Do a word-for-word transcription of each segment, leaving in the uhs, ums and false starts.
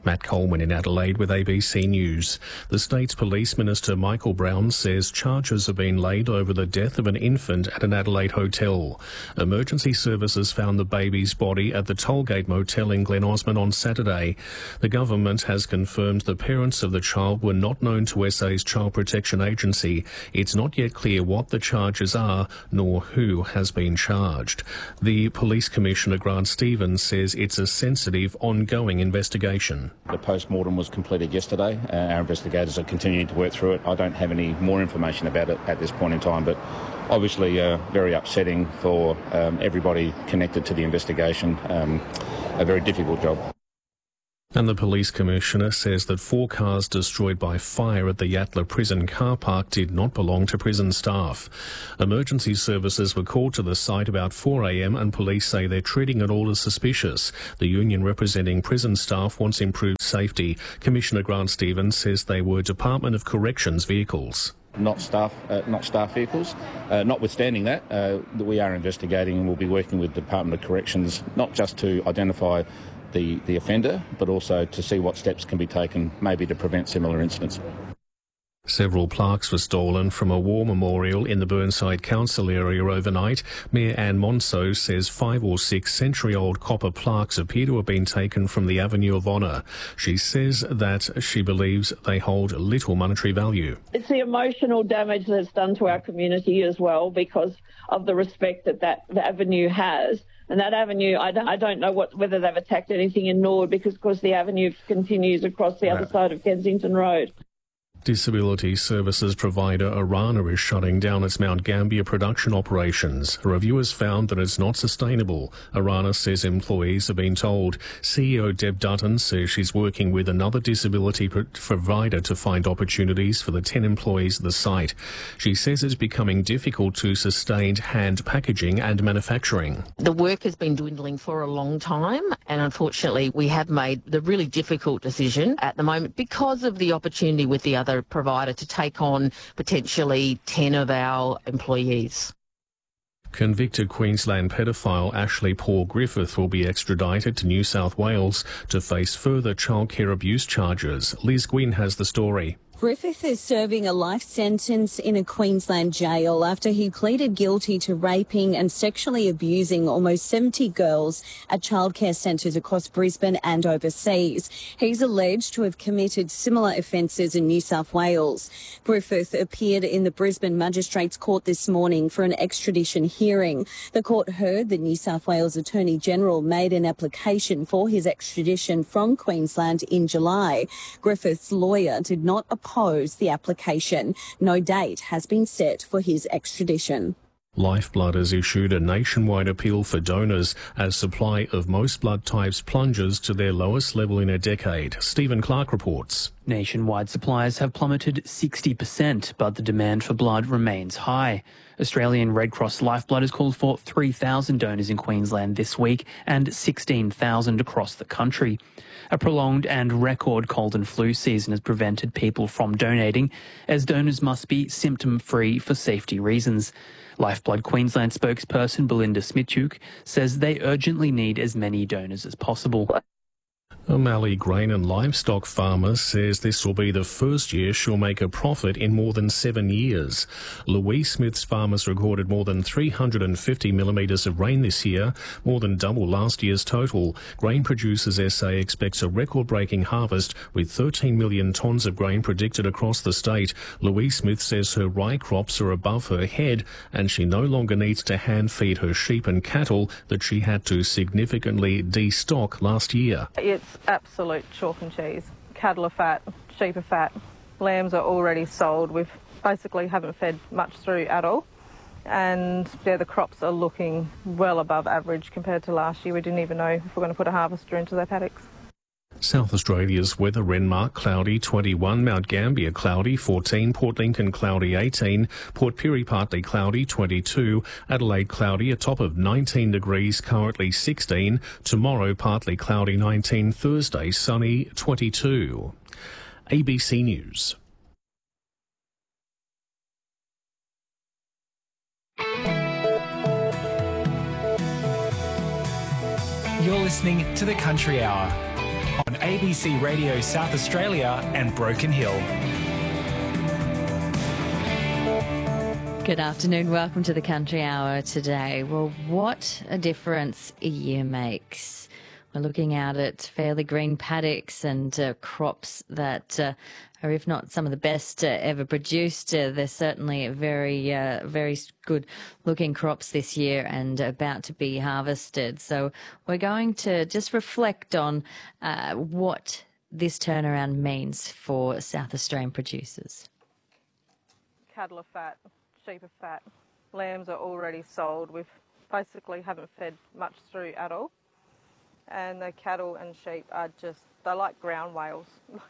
Matt Coleman in Adelaide with A B C News. The state's Police Minister Michael Brown says charges have been laid over the death of an infant at an Adelaide hotel. Emergency services found the baby's body at the Tollgate Motel in Glen Osmond on Saturday. The government has confirmed the parents of the child were not known to S A's Child Protection Agency. It's not yet clear what the charges are nor who has been charged. The Police Commissioner Grant Stevens says it's a sensitive, ongoing investigation. The post-mortem was completed yesterday. Uh, our investigators are continuing to work through it. I don't have any more information about it at this point in time, but obviously uh, very upsetting for um, everybody connected to the investigation. Um, a very difficult job. And the Police Commissioner says that four cars destroyed by fire at the Yatala prison car park did not belong to prison staff. Emergency services were called to the site about four a m and police say they're treating it all as suspicious. The union representing prison staff wants improved safety. Commissioner Grant Stevens says they were Department of Corrections vehicles. Not staff, uh, not staff vehicles. Uh, notwithstanding that, uh, we are investigating and we'll be working with the Department of Corrections, not just to identify the, the offender, but also to see what steps can be taken, maybe to prevent similar incidents. Several plaques were stolen from a war memorial in the Burnside Council area overnight. Mayor Anne Monceau says five or six century-old copper plaques appear to have been taken from the Avenue of Honour. She says that she believes they hold little monetary value. It's the emotional damage that's done to our community as well because of the respect that that the Avenue has. And that avenue, I don't, I don't know what, whether they've attacked anything in Nord because, of course, the avenue continues across the right. other side of Kensington Road. Disability services provider Orana is shutting down its Mount Gambier production operations. A review has found that it's not sustainable. Orana says employees have been told. C E O Deb Dutton says she's working with another disability pro- provider to find opportunities for the ten employees at the site. She says it's becoming difficult to sustain hand packaging and manufacturing. The work has been dwindling for a long time, and unfortunately we have made the really difficult decision at the moment because of the opportunity with the other provider to take on potentially ten of our employees. Convicted Queensland paedophile Ashley Paul Griffith will be extradited to New South Wales to face further childcare abuse charges. Liz Gwynn has the story. Griffith is serving a life sentence in a Queensland jail after he pleaded guilty to raping and sexually abusing almost seventy girls at childcare centres across Brisbane and overseas. He's alleged to have committed similar offences in New South Wales. Griffith appeared in the Brisbane Magistrates Court this morning for an extradition hearing. The court heard the New South Wales Attorney General made an application for his extradition from Queensland in July. Griffith's lawyer did not oppose the application. No date has been set for his extradition. Lifeblood has issued a nationwide appeal for donors as supply of most blood types plunges to their lowest level in a decade. Stephen Clark reports. Nationwide supplies have plummeted sixty percent, but the demand for blood remains high. Australian Red Cross Lifeblood has called for three thousand donors in Queensland this week and sixteen thousand across the country. A prolonged and record cold and flu season has prevented people from donating, as donors must be symptom-free for safety reasons. Lifeblood Queensland spokesperson Belinda Smichuk says they urgently need as many donors as possible. A Mallee grain and livestock farmer says this will be the first year she'll make a profit in more than seven years. Louise Smith's farmers recorded more than three hundred fifty millimetres of rain this year, more than double last year's total. Grain Producers S A expects a record-breaking harvest with thirteen million tonnes of grain predicted across the state. Louise Smith says her rye crops are above her head and she no longer needs to hand-feed her sheep and cattle that she had to significantly destock last year. It's absolute chalk and cheese. Cattle are fat, sheep are fat, lambs are already sold. We've basically haven't fed much through at all. And yeah, the crops are looking well above average compared to last year. We didn't even know if we're going to put a harvester into their paddocks. South Australia's weather: Renmark cloudy twenty-one, Mount Gambier cloudy fourteen, Port Lincoln cloudy eighteen, Port Pirie partly cloudy twenty-two, Adelaide cloudy a top of nineteen degrees, currently sixteen, tomorrow partly cloudy nineteen, Thursday sunny twenty-two. A B C News. You're listening to The Country Hour on A B C Radio South Australia and Broken Hill. Good afternoon. Welcome to the Country Hour today. Well, what a difference a year makes. We're looking out at fairly green paddocks and uh, crops that uh, are, if not some of the best uh, ever produced, uh, they're certainly very, uh, very good-looking crops this year and about to be harvested. So we're going to just reflect on uh, what this turnaround means for South Australian producers. Cattle are fat, sheep are fat, lambs are already sold. We basically haven't fed much through at all. And the cattle and sheep are just, they're like ground whales.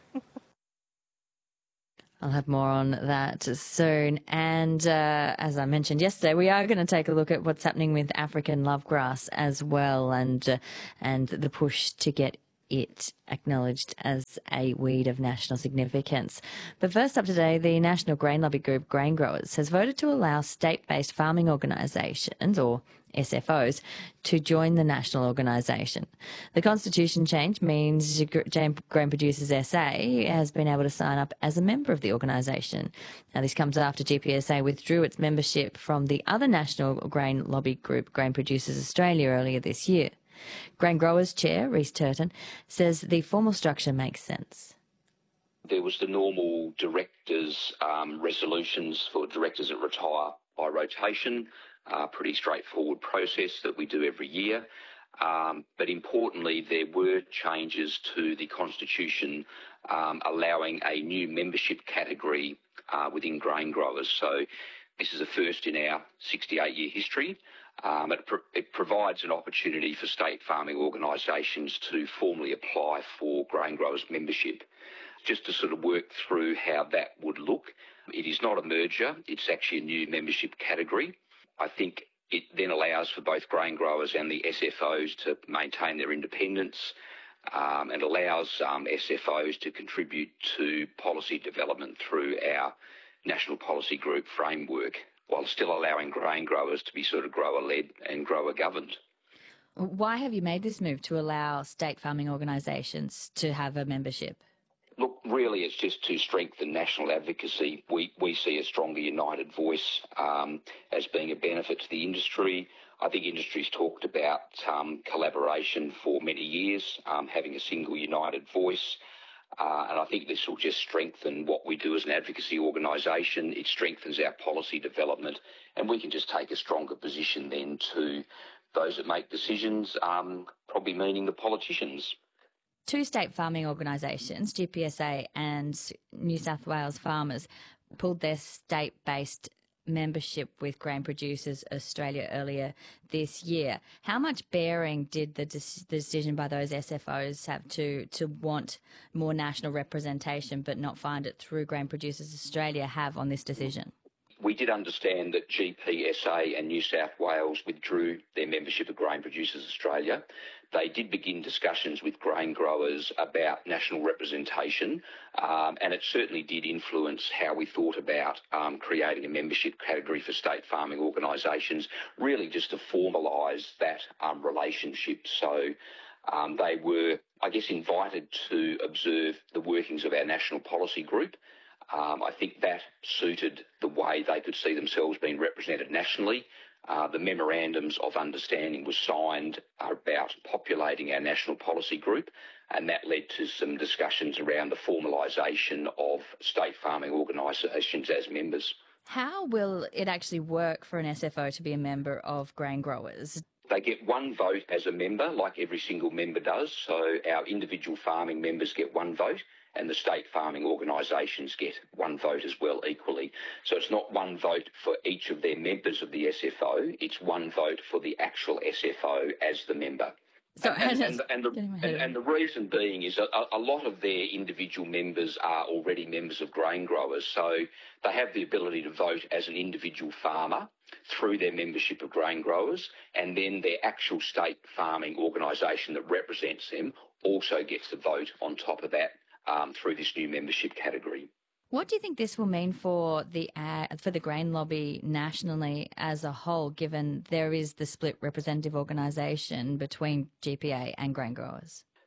I'll have more on that soon. And uh, as I mentioned yesterday, we are going to take a look at what's happening with African lovegrass as well, and uh, and the push to get it acknowledged as a weed of national significance. But first up today, the National Grain Lobby Group, Grain Growers, has voted to allow state-based farming organisations, or S F Os, to join the national organisation. The constitution change means Grain Producers S A has been able to sign up as a member of the organisation. Now, this comes after G P S A withdrew its membership from the other national grain lobby group, Grain Producers Australia, earlier this year. Grain Growers Chair, Rhys Turton, says the formal structure makes sense. There was the normal directors' um, resolutions for directors that retire by rotation, uh, pretty straightforward process that we do every year. Um, but importantly, there were changes to the constitution um, allowing a new membership category uh, within grain growers. So this is a first in our sixty-eight year history. Um, it, pro- it provides an opportunity for state farming organisations to formally apply for grain growers membership. Just to sort of work through how that would look, it is not a merger, it's actually a new membership category. I think it then allows for both grain growers and the S F Os to maintain their independence, um, and allows um, S F Os to contribute to policy development through our National Policy Group framework, while still allowing grain growers to be sort of grower-led and grower-governed. Why have you made this move to allow state farming organisations to have a membership? Look, really it's just to strengthen national advocacy. We we see a stronger united voice um, as being a benefit to the industry. I think industry's talked about um, collaboration for many years, um, having a single united voice. Uh, and I think this will just strengthen what we do as an advocacy organisation. It strengthens our policy development, and we can just take a stronger position then to those that make decisions, um, probably meaning the politicians. Two state farming organisations, G P S A and New South Wales Farmers, pulled their state-based membership with Grain Producers Australia earlier this year. How much bearing did the, de- the decision by those S F Os have to, to want more national representation but not find it through Grain Producers Australia have on this decision? We did understand that G P S A and New South Wales withdrew their membership of Grain Producers Australia. They did begin discussions with grain growers about national representation, um, and it certainly did influence how we thought about um, creating a membership category for state farming organisations, really just to formalise that um, relationship. So um, they were, I guess, invited to observe the workings of our national policy group. Um, I think that suited the way they could see themselves being represented nationally. Uh, the memorandums of understanding were signed about populating our national policy group, and that led to some discussions around the formalisation of state farming organisations as members. How will it actually work for an S F O to be a member of Grain Growers? They get one vote as a member, like every single member does. So our individual farming members get one vote, and the state farming organisations get one vote as well equally. So it's not one vote for each of their members of the S F O, it's one vote for the actual S F O as the member. So and, and, and, the, and, and the reason being is a, a lot of their individual members are already members of grain growers, so they have the ability to vote as an individual farmer through their membership of grain growers, and then their actual state farming organisation that represents them also gets a vote on top of that um, through this new membership category. What do you think this will mean for the uh, for the grain lobby nationally as a whole, given there is the split representative organisation between G P A and grain growers?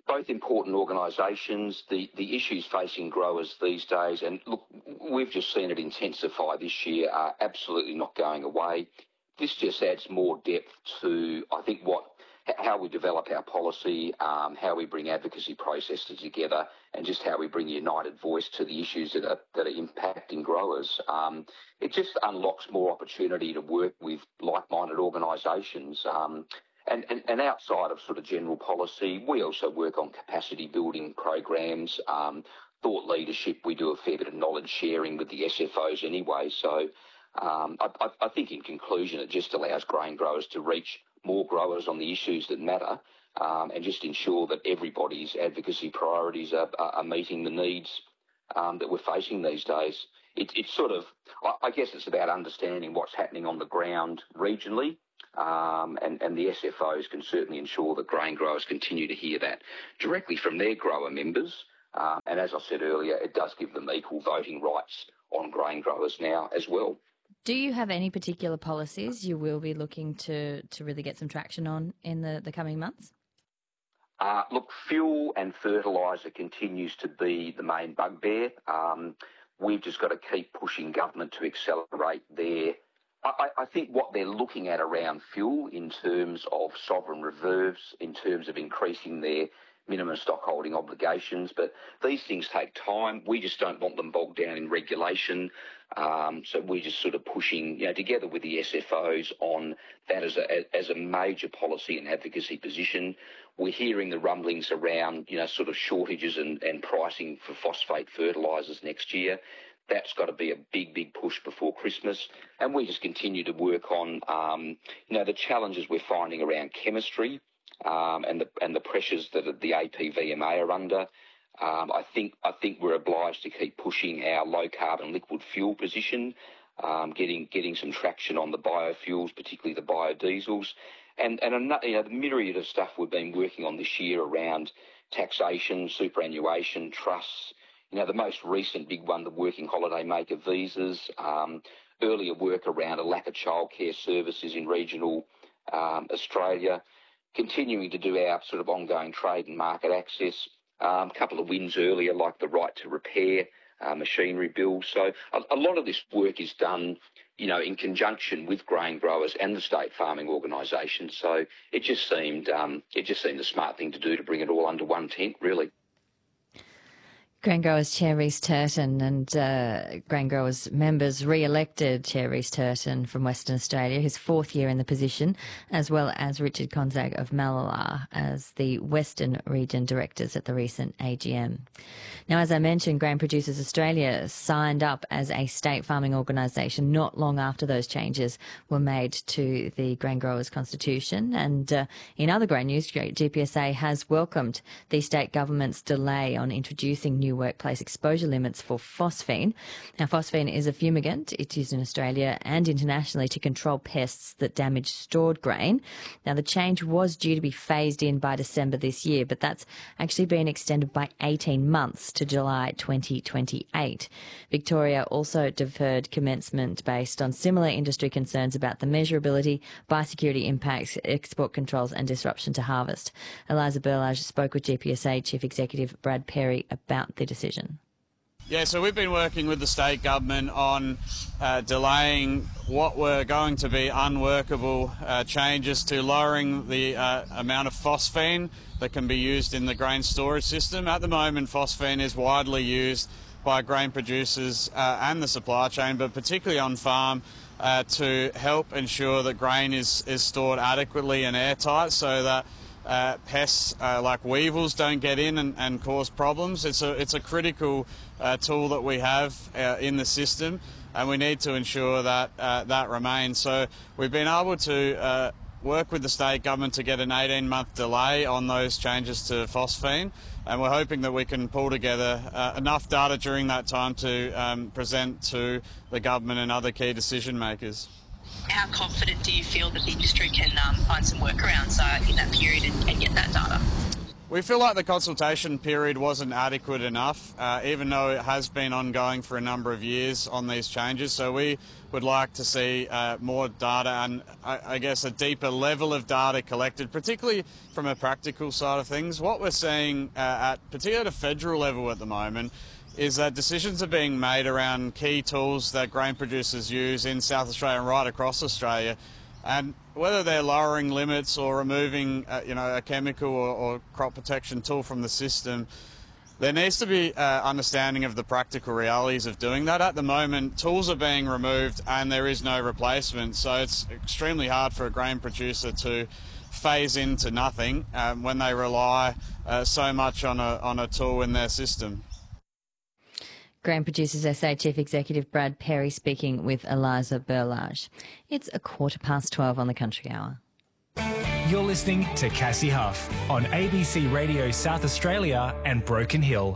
both important organisations, the, the issues facing growers these days, and look, we've just seen it intensify this year, are absolutely not going away. This just adds more depth to, I think, what how we develop our policy, um, how we bring advocacy processes together, and just how we bring a united voice to the issues that are, that are impacting growers. Um, it just unlocks more opportunity to work with like-minded organisations. Um, and, and, and outside of sort of general policy, we also work on capacity building programs, um, thought leadership. We do a fair bit of knowledge sharing with the S F Os anyway. So um, I, I think in conclusion, it just allows grain growers to reach more growers on the issues that matter, um, and just ensure that everybody's advocacy priorities are, are meeting the needs um, that we're facing these days. It, it's sort of, I guess it's about understanding what's happening on the ground regionally, um, and, and the S F Os can certainly ensure that grain growers continue to hear that directly from their grower members. Uh, and as I said earlier, it does give them equal voting rights on grain growers now as well. Do you have any particular policies you will be looking to, to really get some traction on in the, the coming months? Uh, look, fuel and fertiliser continues to be the main bugbear. Um, we've just got to keep pushing government to accelerate their... I, I think what they're looking at around fuel in terms of sovereign reserves, in terms of increasing their minimum stockholding obligations, but these things take time. We just don't want them bogged down in regulation. Um, so we're just sort of pushing, you know, together with the S F Os on that as a, as a major policy and advocacy position. We're hearing the rumblings around, you know, sort of shortages and, and pricing for phosphate fertilisers next year. That's got to be a big, big push before Christmas. And we just continue to work on, um, you know, the challenges we're finding around chemistry, um, and the and the pressures that the A P V M A are under. Um, I think I think we're obliged to keep pushing our low carbon liquid fuel position, um, getting getting some traction on the biofuels, particularly the biodiesels, and and another, you know, the myriad of stuff we've been working on this year around taxation, superannuation, trusts. You know, the most recent big one, the working holiday maker visas. Um, earlier work around a lack of childcare services in regional um, Australia. Continuing to do our sort of ongoing trade and market access. A um, couple of wins earlier, like the right to repair uh, machinery bills. So a, a lot of this work is done, you know, in conjunction with grain growers and the state farming organisations. So it just seemed, um, it just seemed the smart thing to do to bring it all under one tent, really. Grain Growers Chair Rhys Turton and uh, Grain Growers members re-elected Chair Rhys Turton from Western Australia, his fourth year in the position, as well as Richard Konzak of Mallala as the Western Region Directors at the recent A G M. Now, as I mentioned, Grain Producers Australia signed up as a state farming organisation not long after those changes were made to the Grain Growers Constitution. And uh, in other grain news, G P S A has welcomed the state government's delay on introducing new workplace exposure limits for phosphine. Now, phosphine is a fumigant. It's used in Australia and internationally to control pests that damage stored grain. Now, the change was due to be phased in by December this year, but that's actually been extended by eighteen months to July twenty twenty-eight. Victoria also deferred commencement based on similar industry concerns about the measurability, biosecurity impacts, export controls and disruption to harvest. Eliza Berlage spoke with G P S A Chief Executive Brad Perry about the decision. Yeah, so we've been working with the state government on uh, delaying what were going to be unworkable uh, changes to lowering the uh, amount of phosphine that can be used in the grain storage system. At the moment, phosphine is widely used by grain producers uh, and the supply chain, but particularly on farm, uh, to help ensure that grain is, is stored adequately and airtight so that Uh, pests uh, like weevils don't get in and, and cause problems. It's a, it's a critical uh, tool that we have uh, in the system, and we need to ensure that uh, that remains. So we've been able to uh, work with the state government to get an eighteen month delay on those changes to phosphine, and we're hoping that we can pull together uh, enough data during that time to um, present to the government and other key decision makers. How confident do you feel that the industry can um, find some workarounds uh, in that period and, and get that data? We feel like the consultation period wasn't adequate enough, uh, even though it has been ongoing for a number of years on these changes. So we would like to see uh, more data and, I, I guess, a deeper level of data collected, particularly from a practical side of things. What we're seeing, uh, at particularly at a federal level at the moment, is that decisions are being made around key tools that grain producers use in South Australia and right across Australia. And whether they're lowering limits or removing, uh, you know, a chemical or, or crop protection tool from the system, there needs to be uh, understanding of the practical realities of doing that. At the moment, tools are being removed and there is no replacement, so it's extremely hard for a grain producer to phase into nothing um, when they rely uh, so much on a, on a tool in their system. Grain Producers S A Chief Executive Brad Perry speaking with Eliza Berlage. It's a quarter past twelve on the Country Hour. You're listening to Cassie Huff on A B C Radio South Australia and Broken Hill.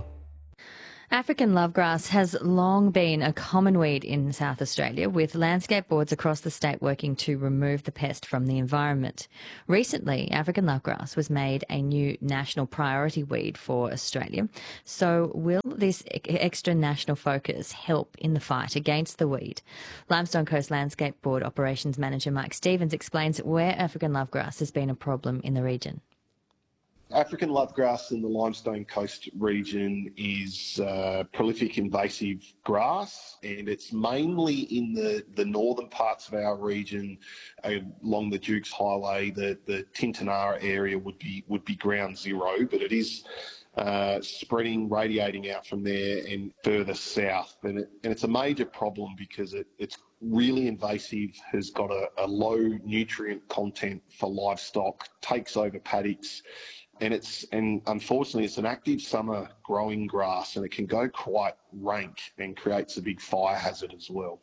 African lovegrass has long been a common weed in South Australia, with landscape boards across the state working to remove the pest from the environment. Recently, African lovegrass was made a new national priority weed for Australia. So will this extra national focus help in the fight against the weed? Limestone Coast Landscape Board Operations Manager Mike Stevens explains where African lovegrass has been a problem in the region. African lovegrass in the Limestone Coast region is uh, prolific invasive grass, and it's mainly in the, the northern parts of our region uh, along the Dukes Highway. The, the Tintinara area would be would be ground zero, but it is uh, spreading, radiating out from there and further south. And, it, and it's a major problem because it, it's really invasive, has got a, a low nutrient content for livestock, takes over paddocks. And it's and unfortunately it's an active summer growing grass, and it can go quite rank and creates a big fire hazard as well.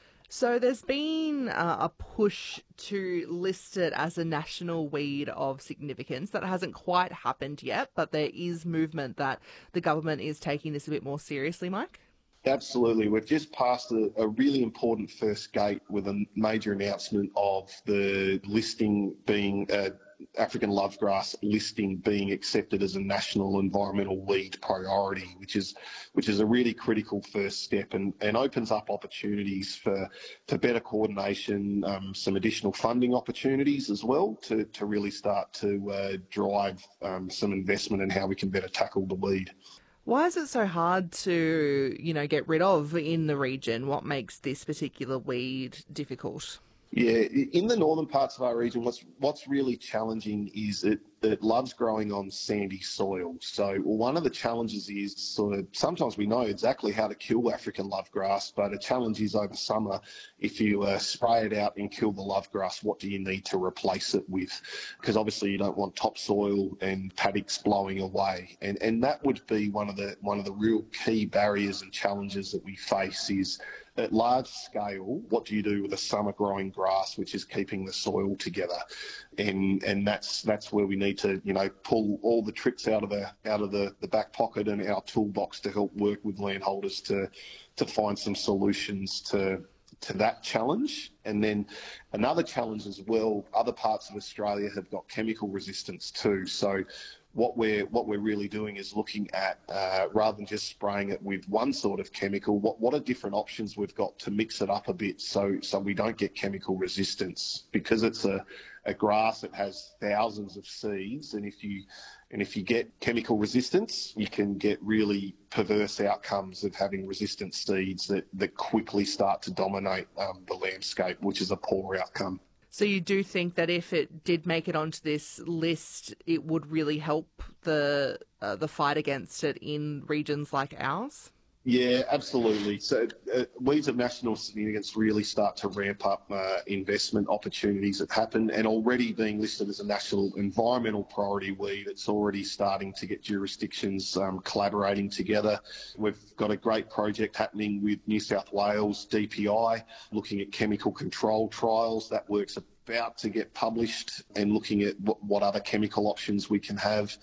So there's been uh, a push to list it as a national weed of significance. That hasn't quite happened yet, but there is movement that the government is taking this a bit more seriously, Mike? Absolutely. We've just passed a, a really important first gate with a major announcement of the listing being uh, African lovegrass listing being accepted as a national environmental weed priority, which is which is a really critical first step, and, and opens up opportunities for, for better coordination, um, some additional funding opportunities as well to, to really start to uh, drive um, some investment in how we can better tackle the weed. Why is it so hard to, you know, get rid of in the region? What makes this particular weed difficult? Yeah, in the northern parts of our region, what's what's really challenging is it, it loves growing on sandy soil. So one of the challenges is sort of sometimes we know exactly how to kill African lovegrass, but a challenge is over summer, if you uh, spray it out and kill the lovegrass, what do you need to replace it with? Because obviously you don't want topsoil and paddocks blowing away, and and that would be one of the one of the real key barriers and challenges that we face is. At large scale, what do you do with a summer growing grass, which is keeping the soil together? And and that's that's where we need to, you know, pull all the tricks out of the out of the, the back pocket and our toolbox to help work with landholders to to find some solutions to to that challenge. And then another challenge as well, other parts of Australia have got chemical resistance too. So what we're what we're really doing is looking at uh, rather than just spraying it with one sort of chemical, what what are different options we've got to mix it up a bit so so we don't get chemical resistance, because it's a, a grass that has thousands of seeds, and if you and if you get chemical resistance, you can get really perverse outcomes of having resistant seeds that, that quickly start to dominate um, the landscape, which is a poor outcome. So you do think that if it did make it onto this list, it would really help the uh, the fight against it in regions like ours? Yeah, absolutely. So uh, weeds of national significance really start to ramp up uh, investment opportunities that happen, and already being listed as a national environmental priority weed, it's already starting to get jurisdictions um, collaborating together. We've got a great project happening with New South Wales D P I, looking at chemical control trials. That work's about to get published, and looking at what, what other chemical options we can have.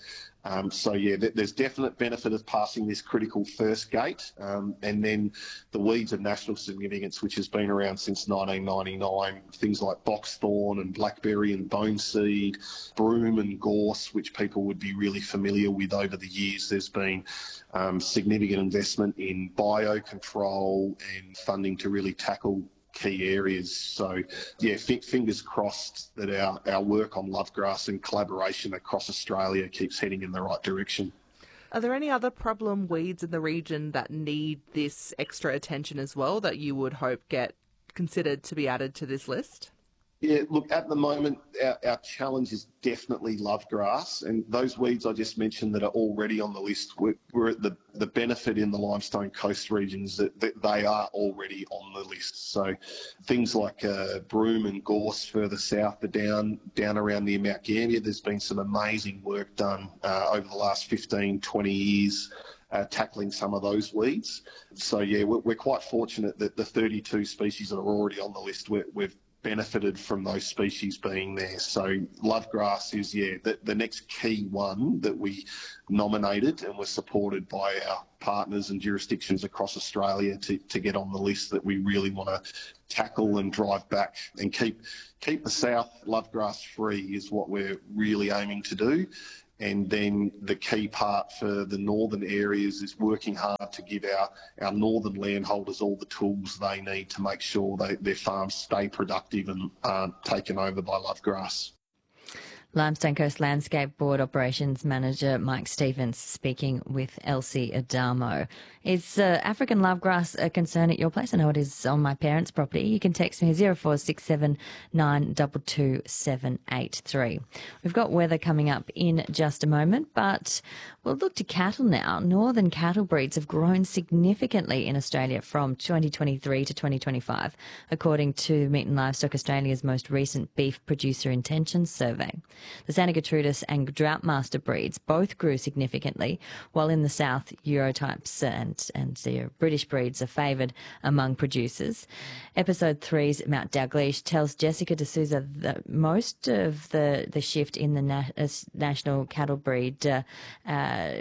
Um, so yeah, th- there's definite benefit of passing this critical first gate, um, and then the weeds of national significance, which has been around since nineteen ninety-nine, things like boxthorn and blackberry and boneseed, broom and gorse, which people would be really familiar with over the years. There's been um, significant investment in biocontrol and funding to really tackle key areas. So, yeah, f- fingers crossed that our, our work on lovegrass and collaboration across Australia keeps heading in the right direction. Are there any other problem weeds in the region that need this extra attention as well that you would hope get considered to be added to this list? Yeah, look, at the moment, our, our challenge is definitely lovegrass, and those weeds I just mentioned that are already on the list, we're, we're at the, the benefit in the limestone coast regions that, that they are already on the list. So things like uh, broom and gorse further south, are down, down around near Mount Gambier, there's been some amazing work done uh, over the last fifteen, twenty years Uh, tackling some of those weeds. So yeah, we're, we're quite fortunate that the thirty-two species that are already on the list, we're, we've benefited from those species being there. So lovegrass is, yeah, the, the next key one that we nominated and were supported by our partners and jurisdictions across Australia to, to get on the list that we really want to tackle and drive back and keep keep the south lovegrass free is what we're really aiming to do. And then the key part for the northern areas is working hard to give our, our northern landholders all the tools they need to make sure they, their farms stay productive and aren't taken over by lovegrass. Limestone Coast Landscape Board Operations Manager Mike Stevens speaking with Elsie Adamo. Is uh, African lovegrass a concern at your place? I know it is on my parents' property. You can text me zero four six seven nine two two seven eight three. We've got weather coming up in just a moment, but we'll look to cattle now. Northern cattle breeds have grown significantly in Australia from twenty twenty-three to twenty twenty-five, according to Meat and Livestock Australia's most recent Beef Producer Intentions Survey. The Santa Gertrudis and Droughtmaster breeds both grew significantly, while in the south, Eurotypes and, and the British breeds are favoured among producers. Episode three's Mount Dalgleish tells Jessica D'Souza that most of the, the shift in the na- uh, national cattle breed, uh, uh,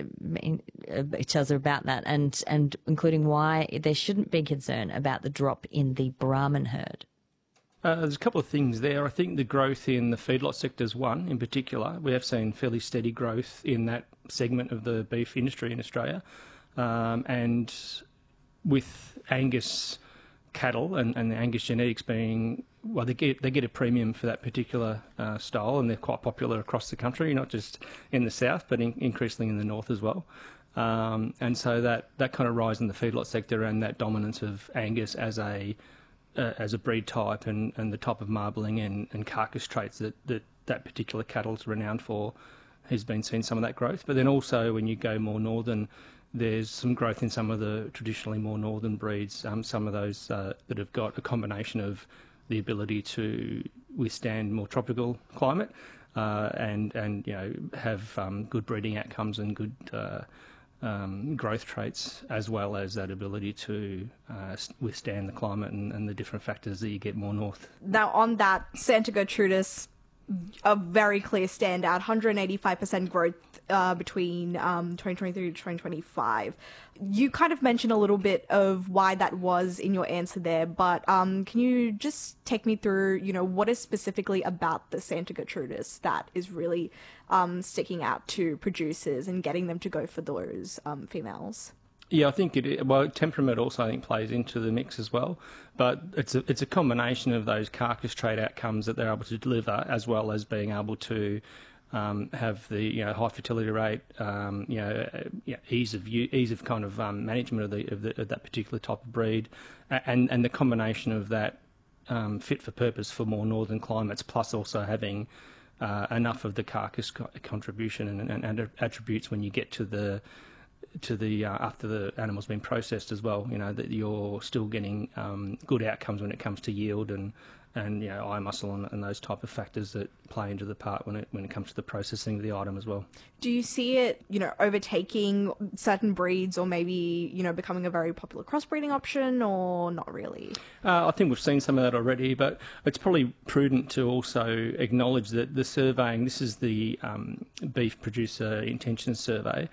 it tells her about that, and, and including why there shouldn't be concern about the drop in the Brahman herd. Uh, there's a couple of things there. I think the growth in the feedlot sector is one in particular. We have seen fairly steady growth in that segment of the beef industry in Australia. Um, and with Angus cattle and, and the Angus genetics being, well, they get they get a premium for that particular uh, style, and they're quite popular across the country, not just in the south, but in, increasingly in the north as well. Um, and so that, that kind of rise in the feedlot sector and that dominance of Angus as a Uh, as a breed type and, and the type of marbling and, and carcass traits that, that that particular cattle is renowned for has been seeing some of that growth. But then also when you go more northern, there's some growth in some of the traditionally more northern breeds, um, some of those uh, that have got a combination of the ability to withstand more tropical climate uh, and, and you know have um, good breeding outcomes and good uh, Um, growth traits, as well as that ability to uh, withstand the climate and, and the different factors that you get more north. Now, on that, Santa Gertrudis, a very clear standout, one hundred eighty-five percent growth uh, between um, twenty twenty-three to twenty twenty-five. You kind of mentioned a little bit of why that was in your answer there, but um, can you just take me through, you know, what is specifically about the Santa Gertrudis that is really um, sticking out to producers and getting them to go for those um, females? Yeah, I think it. Well, temperament also I think plays into the mix as well, but it's a it's a combination of those carcass trait outcomes that they're able to deliver, as well as being able to um, have the you know high fertility rate, um, you know, uh, yeah, ease of ease of kind of um, management of the, of the of that particular type of breed, and and the combination of that um, fit for purpose for more northern climates, plus also having uh, enough of the carcass co- contribution and, and, and attributes when you get to the to the uh, after the animal's been processed as well, you know, that you're still getting um, good outcomes when it comes to yield and and you know, eye muscle and, and those type of factors that play into the part when it when it comes to the processing of the item as well. Do you see it, you know, overtaking certain breeds, or maybe, you know, becoming a very popular crossbreeding option, or not really? Uh, I think we've seen some of that already, but it's probably prudent to also acknowledge that the surveying, this is the um, Beef Producer Intentions Survey,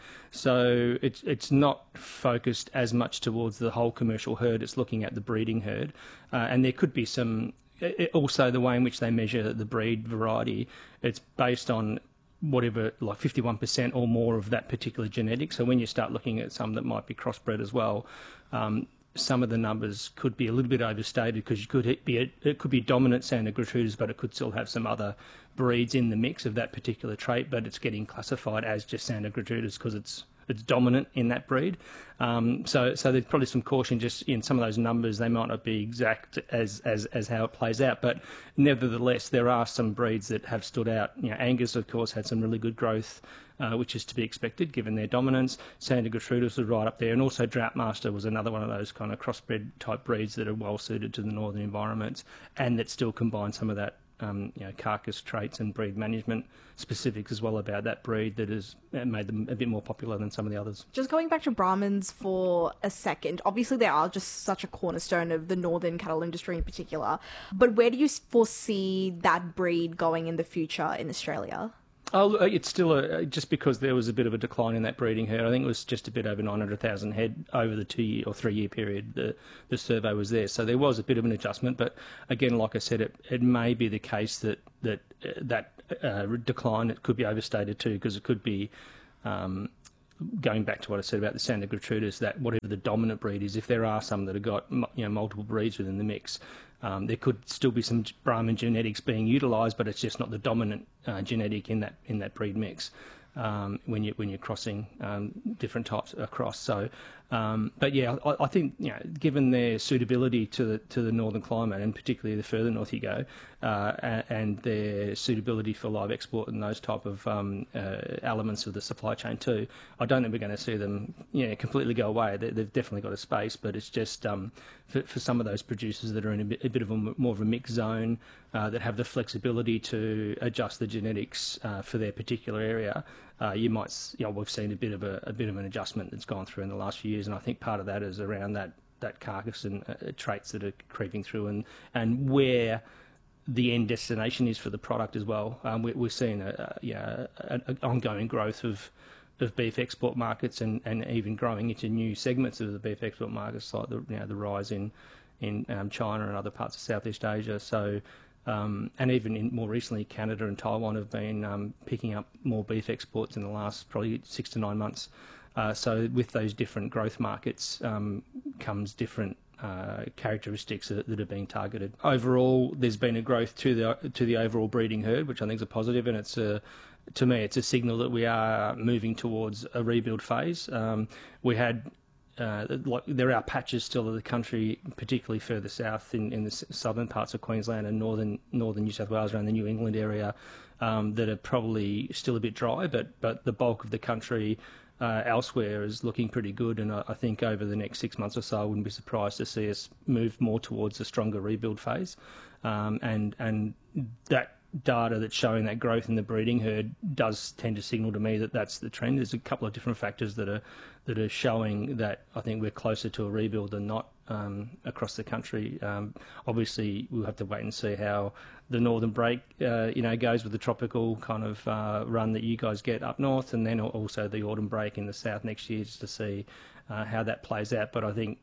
so it's it's not focused as much towards the whole commercial herd. It's looking at the breeding herd, uh, and there could be some. It, also, the way in which they measure the breed variety, it's based on whatever, like fifty-one percent or more of that particular genetic. So when you start looking at some that might be crossbred as well, um, some of the numbers could be a little bit overstated, because you could be a, it could be dominant Santa Gertrudis, but it could still have some other breeds in the mix of that particular trait, but it's getting classified as just Santa Gertrudis because it's it's dominant in that breed. Um, so so there's probably some caution just in some of those numbers. They might not be exact as, as, as how it plays out, but nevertheless, there are some breeds that have stood out. You know, Angus, of course, had some really good growth, uh, which is to be expected given their dominance. Santa Gertrudis was right up there, and also Droughtmaster was another one of those kind of crossbred type breeds that are well suited to the northern environments and that still combine some of that Um, you know, carcass traits and breed management specifics as well about that breed that has made them a bit more popular than some of the others. Just going back to Brahmans for a second, obviously they are just such a cornerstone of the northern cattle industry in particular, but where do you foresee that breed going in the future in Australia? Oh, it's still a, just because there was a bit of a decline in that breeding herd. I think it was just a bit over nine hundred thousand head over the two-year or three-year period the, the survey was there. So there was a bit of an adjustment. But again, like I said, it, it may be the case that that uh, that uh, decline, it could be overstated too, because it could be, um, going back to what I said about the Santa Gertrudis, that whatever the dominant breed is, if there are some that have got you know multiple breeds within the mix, Um, there could still be some Brahman genetics being utilised, but it's just not the dominant uh, genetic in that in that breed mix um, when you when you're crossing um, different types across. So, um, but yeah, I, I think you know, given their suitability to the to the northern climate, and particularly the further north you go, uh, and, and their suitability for live export and those type of um, uh, elements of the supply chain too, I don't think we're going to see them you know, completely go away. They, they've definitely got a space, but it's just um, for, for some of those producers that are in a bit, a bit of a more of a mixed zone, uh, that have the flexibility to adjust the genetics uh, for their particular area. Uh, you might, you know, we've seen a bit of a, a bit of an adjustment that's gone through in the last few years, and I think part of that is around that that carcass and uh, traits that are creeping through, and and where the end destination is for the product as well. Um, we, we're seeing a, a yeah an ongoing growth of of beef export markets, and, and even growing into new segments of the beef export markets, like the you know the rise in in um, China and other parts of Southeast Asia. So. Um, and even in, more recently, Canada and Taiwan have been um, picking up more beef exports in the last probably six to nine months. Uh, so with those different growth markets um, comes different uh, characteristics that, that are being targeted. Overall, there's been a growth to the to the overall breeding herd, which I think is a positive, and it's a to me it's a signal that we are moving towards a rebuild phase. Um, we had. Uh, like there are patches still of the country, particularly further south in, in the southern parts of Queensland and northern northern New South Wales, around the New England area, um, that are probably still a bit dry. But but the bulk of the country uh, elsewhere is looking pretty good. And I, I think over the next six months or so, I wouldn't be surprised to see us move more towards a stronger rebuild phase. Um, and and that data that's showing that growth in the breeding herd does tend to signal to me that that's the trend. There's a couple of different factors that are that are showing that I think we're closer to a rebuild than not um, across the country. Um, obviously, we'll have to wait and see how the northern break, uh, you know, goes with the tropical kind of uh, run that you guys get up north, and then also the autumn break in the south next year, just to see uh, how that plays out. But I think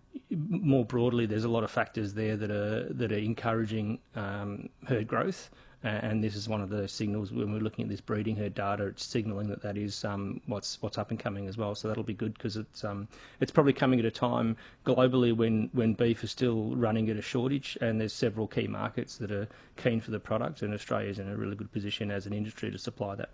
more broadly, there's a lot of factors there that are that are encouraging um, herd growth. And this is one of the signals when we're looking at this breeding herd data. It's signalling that that is um, what's what's up and coming as well. So that'll be good, because it's um, it's probably coming at a time globally when, when beef is still running at a shortage, and there's several key markets that are keen for the product, and Australia's in a really good position as an industry to supply that.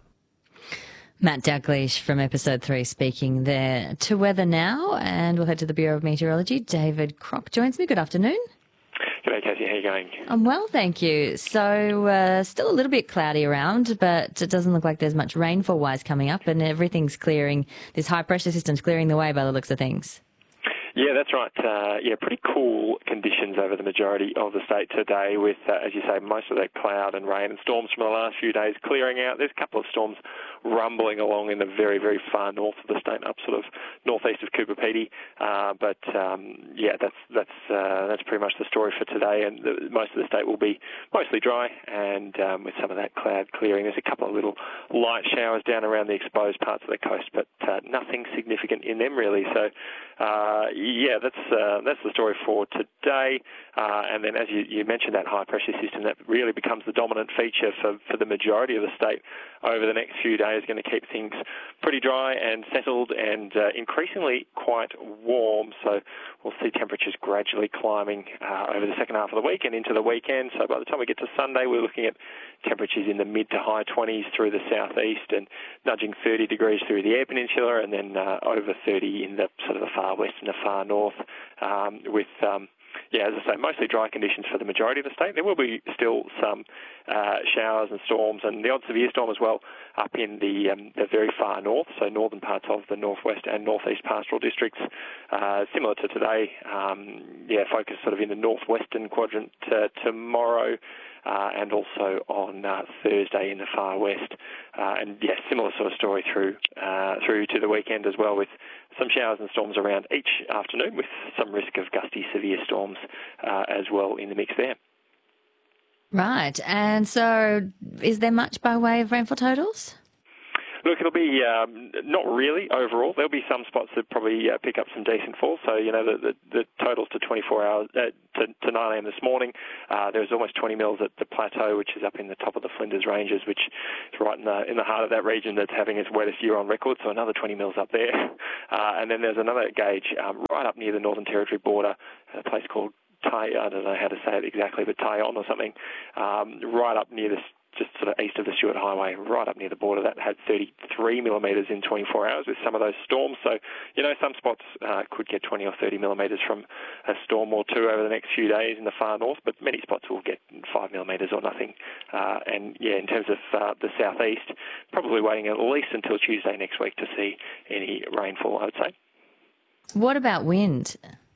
Matt Dalgleish from episode three speaking there. To weather now, and we'll head to the Bureau of Meteorology. David Crock joins me. Good afternoon. G'day, Cassie. How are you going? I'm well, thank you. So uh, still a little bit cloudy around, but it doesn't look like there's much rainfall-wise coming up, and everything's clearing. This high-pressure system's clearing the way by the looks of things. Yeah, that's right. Uh, yeah, pretty cool conditions over the majority of the state today with, uh, as you say, most of that cloud and rain and storms from the last few days clearing out. There's a couple of storms rumbling along in the very, very far north of the state, up sort of northeast of Cooper Pedy. Uh, but, um, yeah, that's that's uh, that's pretty much the story for today. And the, most of the state will be mostly dry and um, with some of that cloud clearing. There's a couple of little light showers down around the exposed parts of the coast, but uh, nothing significant in them, really. So, uh, yeah, that's uh, that's the story for today. Uh, and then, as you, you mentioned, that high-pressure system that really becomes the dominant feature for, for the majority of the state over the next few days, going to keep things pretty dry and settled and uh, increasingly quite warm. So we'll see temperatures gradually climbing uh, over the second half of the week and into the weekend. So by the time we get to Sunday, we're looking at temperatures in the mid to high twenties through the southeast and nudging thirty degrees through the Eyre Peninsula, and then uh, over thirty in the sort of the far west and the far north, um, with um, yeah, as I say, mostly dry conditions for the majority of the state. There will be still some uh, showers and storms, and the odd severe storm as well up in the um, the very far north, so northern parts of the northwest and northeast pastoral districts, uh, similar to today. Um, yeah, focus sort of in the northwestern quadrant uh, tomorrow. Uh, and also on uh, Thursday in the far west. Uh, and, yes, yeah, similar sort of story through uh, through to the weekend as well, with some showers and storms around each afternoon, with some risk of gusty severe storms uh, as well in the mix there. Right. And so is there much by way of rainfall totals? Look, it'll be um, not really overall. There'll be some spots that probably uh, pick up some decent falls. So, you know, the, the, the totals to twenty-four hours, uh, to, to nine a.m. this morning, uh, there was almost twenty mils at the Plateau, which is up in the top of the Flinders Ranges, which is right in the in the heart of that region that's having its wettest year on record. So another twenty mils up there. Uh, and then there's another gauge um, right up near the Northern Territory border, a place called Tai, I don't know how to say it exactly, but Tyon or something, um, right up near the just sort of east of the Stuart Highway, right up near the border, that had thirty-three millimetres in twenty-four hours with some of those storms. So, you know, some spots uh, could get twenty or thirty millimetres from a storm or two over the next few days in the far north, but many spots will get five millimetres or nothing. Uh, and, yeah, in terms of uh, the southeast, probably waiting at least until Tuesday next week to see any rainfall, I would say. What about wind?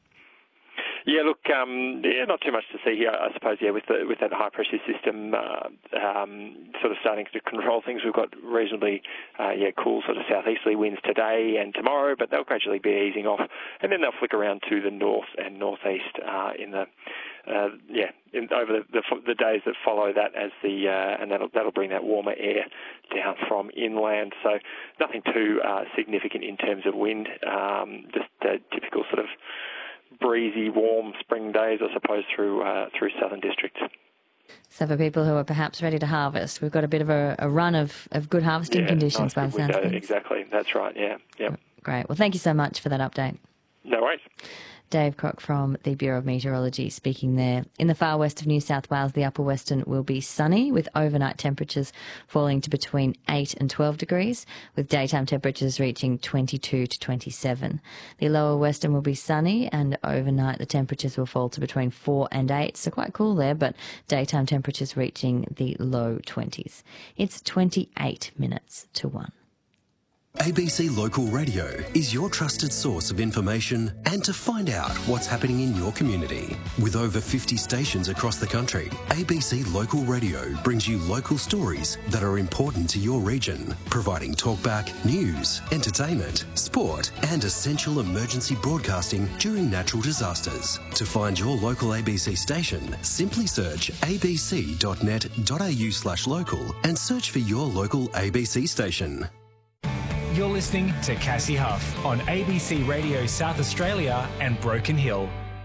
Yeah, look, um, yeah, not too much to see here, I suppose. Yeah, with the, with that high pressure system uh, um, sort of starting to control things, we've got reasonably, uh, yeah, cool sort of southeasterly winds today and tomorrow, but they'll gradually be easing off, and then they'll flick around to the north and northeast uh, in the uh, yeah in, over the, the the days that follow that, as the uh, and that'll that'll bring that warmer air down from inland. So nothing too uh, significant in terms of wind, um, just uh, typical sort of breezy, warm spring days, I suppose, through uh, through southern districts. So for people who are perhaps ready to harvest, we've got a bit of a, a run of, of good harvesting yeah, conditions nice by the sound of things. Exactly, that's right, yeah. Yep. Great. Well, thank you so much for that update. No worries. Dave Crock from the Bureau of Meteorology speaking there. In the far west of New South Wales, the upper western will be sunny, with overnight temperatures falling to between eight and twelve degrees, with daytime temperatures reaching twenty-two to twenty-seven. The lower western will be sunny, and overnight the temperatures will fall to between four and eight, so quite cool there, but daytime temperatures reaching the low twenties. It's twenty-eight minutes to one. A B C Local Radio is your trusted source of information and to find out what's happening in your community. With over fifty stations across the country, A B C Local Radio brings you local stories that are important to your region, providing talkback, news, entertainment, sport and essential emergency broadcasting during natural disasters. To find your local A B C station, simply search abc.net.au slash local and search for your local A B C station. You're listening to Cassie Huff on A B C Radio South Australia and Broken Hill.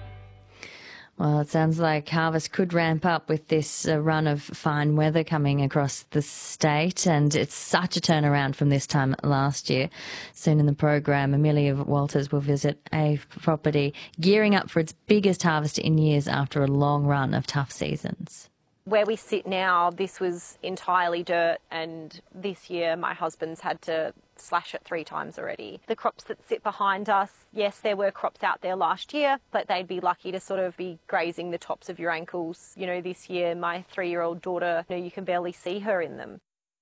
Well, it sounds like harvest could ramp up with this uh, run of fine weather coming across the state, and it's such a turnaround from this time last year. Soon in the program, Amelia Walters will visit a property gearing up for its biggest harvest in years after a long run of tough seasons. Where we sit now, this was entirely dirt, and this year my husband's had to slash it three times already. The crops that sit behind us, yes, there were crops out there last year, but they'd be lucky to sort of be grazing the tops of your ankles. You know, this year my three-year-old daughter, you know, you can barely see her in them.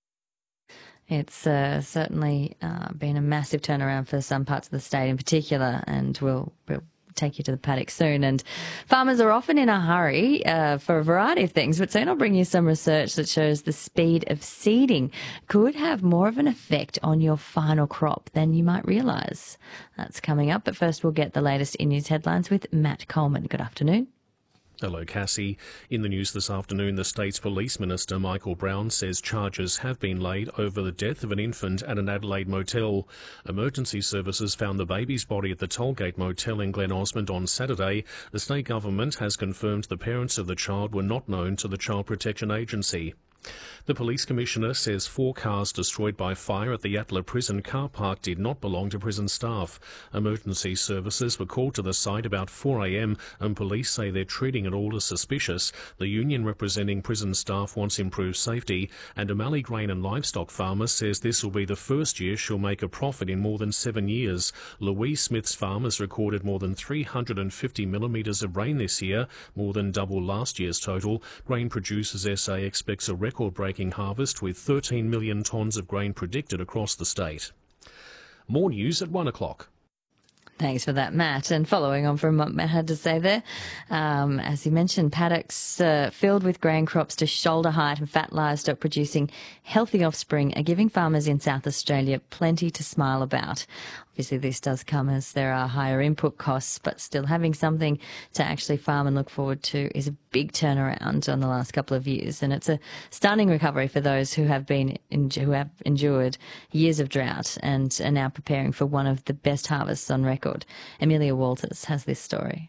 It's uh, certainly uh, been a massive turnaround for some parts of the state in particular, and we'll, we'll take you to the paddock soon. And farmers are often in a hurry uh, for a variety of things, but soon I'll bring you some research that shows the speed of seeding could have more of an effect on your final crop than you might realise. That's coming up, but first we'll get the latest in news headlines with Matt Coleman. Good afternoon. Hello, Cassie. In the news this afternoon, the state's police minister, Michael Brown, says charges have been laid over the death of an infant at an Adelaide motel. Emergency services found the baby's body at the Tollgate Motel in Glen Osmond on Saturday. The state government has confirmed the parents of the child were not known to the Child Protection Agency. The police commissioner says four cars destroyed by fire at the Yatala prison car park did not belong to prison staff. Emergency services were called to the site about four a m and police say they're treating it all as suspicious. The union representing prison staff wants improved safety, and a Mallee grain and livestock farmer says this will be the first year she'll make a profit in more than seven years. Louise Smith's farm has recorded more than three hundred fifty millimetres of rain this year, more than double last year's total. Grain Producers S A expects a record-breaking harvest with thirteen million tonnes of grain predicted across the state. More news at one o'clock. Thanks for that, Matt. And following on from what Matt had to say there, um, as he mentioned, paddocks uh, filled with grain crops to shoulder height and fat livestock producing healthy offspring are giving farmers in South Australia plenty to smile about. Obviously, this does come as there are higher input costs, but still having something to actually farm and look forward to is a big turnaround on the last couple of years. And it's a stunning recovery for those who have been who have endured years of drought and are now preparing for one of the best harvests on record. Amelia Walters has this story.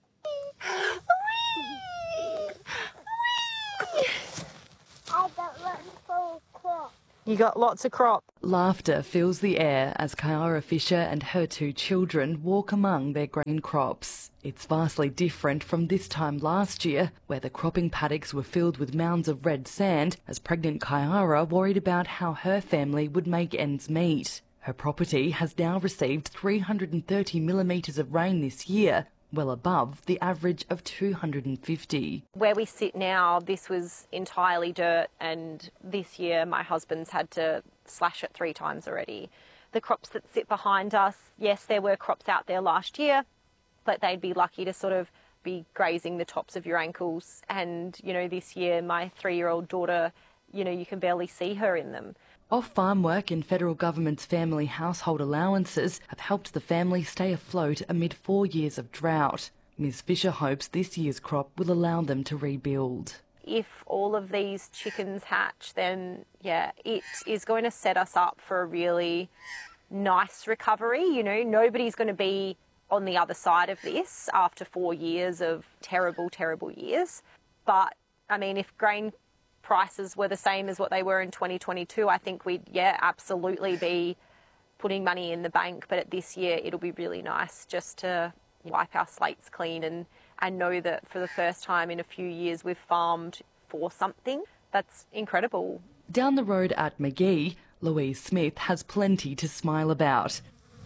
You got lots of crop. Laughter fills the air as Kyara Fisher and her two children walk among their grain crops. It's vastly different from this time last year, where the cropping paddocks were filled with mounds of red sand as pregnant Kyara worried about how her family would make ends meet. Her property has now received three hundred thirty millimetres of rain this year, well above the average of two hundred fifty. Where we sit now, this was entirely dirt, and this year my husband's had to slash it three times already. The crops that sit behind us, yes, there were crops out there last year, but they'd be lucky to sort of be grazing the tops of your ankles. And, you know, this year my three-year-old daughter, you know, you can barely see her in them. Off-farm work and federal government's family household allowances have helped the family stay afloat amid four years of drought. Miz Fisher hopes this year's crop will allow them to rebuild. If all of these chickens hatch, then, yeah, it is going to set us up for a really nice recovery. You know, nobody's going to be on the other side of this after four years of terrible, terrible years. But, I mean, if grain prices were the same as what they were in twenty twenty-two, I think we'd, yeah, absolutely be putting money in the bank. But at this year, it'll be really nice just to wipe our slates clean and, and know that for the first time in a few years, we've farmed for something. That's incredible. Down the road at Magee, Louise Smith has plenty to smile about.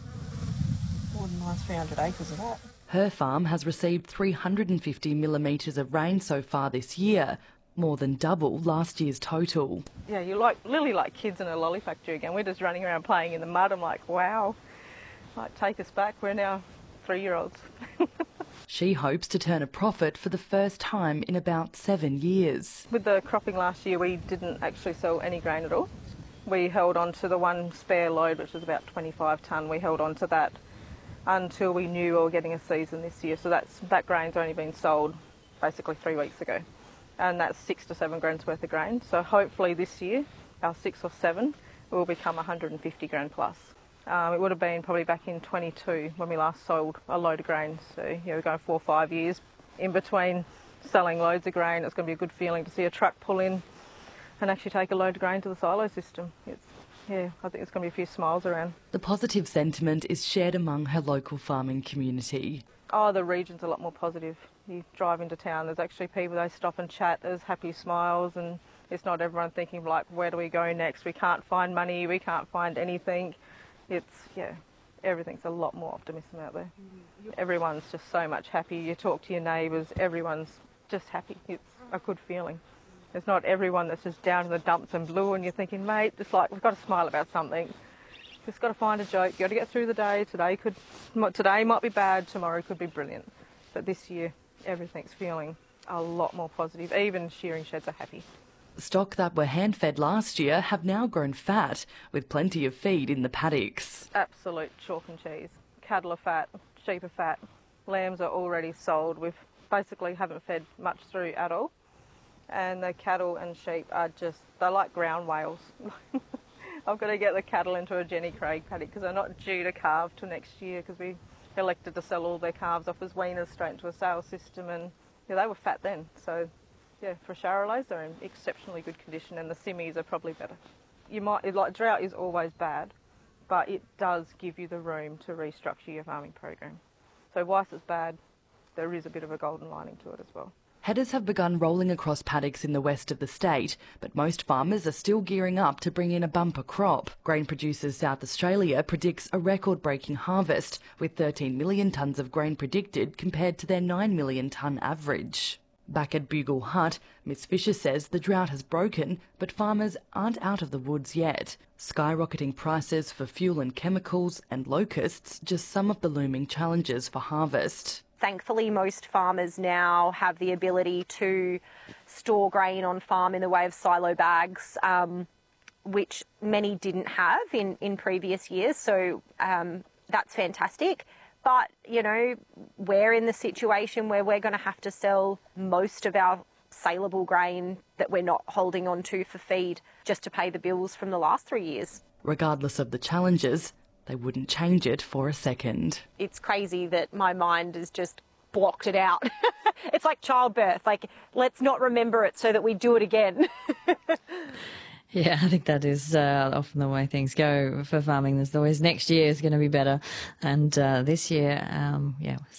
More than nice three hundred acres of that. Her farm has received three hundred fifty millimetres of rain so far this year, more than double last year's total. Yeah, you like literally like kids in a lolly factory again. We're just running around playing in the mud. I'm like, wow, like take us back. We're now three-year-olds. She hopes to turn a profit for the first time in about seven years. With the cropping last year, we didn't actually sell any grain at all. We held on to the one spare load, which was about twenty-five tonne. We held on to that until we knew we were getting a season this year. So that's, that grain's only been sold basically three weeks ago. And that's six to seven grams worth of grain. So hopefully this year, our six or seven will become one hundred fifty grain plus. Um, it would have been probably back in twenty-two when we last sold a load of grain. So, you know, we're going four or five years in between selling loads of grain. It's going to be a good feeling to see a truck pull in and actually take a load of grain to the silo system. It's, yeah, I think there's going to be a few smiles around. The positive sentiment is shared among her local farming community. Oh, the region's a lot more positive. You drive into town, there's actually people, they stop and chat, there's happy smiles, and it's not everyone thinking like, where do we go next? We can't find money, we can't find anything. It's, yeah, everything's a lot more optimism out there. Mm-hmm. Everyone's just so much happy. You talk to your neighbours, everyone's just happy. It's a good feeling. It's not everyone that's just down in the dumps and blue and you're thinking, mate, it's like, we've got to smile about something. Just got to find a joke. Got to get through the day. Today could, today might be bad. Tomorrow could be brilliant. But this year, everything's feeling a lot more positive. Even shearing sheds are happy. Stock that were hand-fed last year have now grown fat, with plenty of feed in the paddocks. Absolute chalk and cheese. Cattle are fat, sheep are fat. Lambs are already sold. We've basically haven't fed much through at all. And the cattle and sheep are just, they're like ground whales. I've got to get the cattle into a Jenny Craig paddock because they're not due to calve till next year because we elected to sell all their calves off as weaners straight into a sales system, and yeah, they were fat then. So yeah, for Charolais they're in exceptionally good condition, and the simmies are probably better. You might, like, drought is always bad, but it does give you the room to restructure your farming program. So whilst it's bad, there is a bit of a golden lining to it as well. Headers have begun rolling across paddocks in the west of the state, but most farmers are still gearing up to bring in a bumper crop. Grain Producers South Australia predicts a record-breaking harvest, with thirteen million tonnes of grain predicted compared to their nine million tonne average. Back at Bugle Hut, Miss Fisher says the drought has broken, but farmers aren't out of the woods yet. Skyrocketing prices for fuel and chemicals and locusts just some of the looming challenges for harvest. Thankfully, most farmers now have the ability to store grain on farm in the way of silo bags, um, which many didn't have in, in previous years. So um, that's fantastic. But, you know, we're in the situation where we're going to have to sell most of our saleable grain that we're not holding on to for feed just to pay the bills from the last three years. Regardless of the challenges, they wouldn't change it for a second. It's crazy that my mind has just blocked it out. It's like childbirth. Like, let's not remember it so that we do it again. Yeah, I think that is uh, often the way things go for farming. There's always next year is going to be better. And uh, this year, um, yeah,